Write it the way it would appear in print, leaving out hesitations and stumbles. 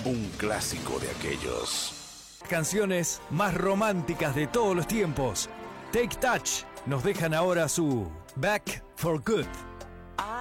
Un clásico de aquellos. Canciones más románticas de todos los tiempos. Take Touch nos dejan ahora su Back for Good.